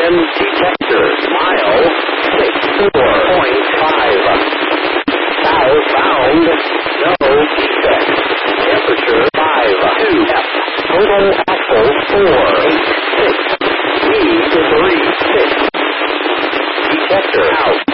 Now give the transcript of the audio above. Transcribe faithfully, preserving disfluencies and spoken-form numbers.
Wind detector. Mile six four point five. Southbound, no defect. Temperature five two. Total axle four eight six. Speed three six. Detector out.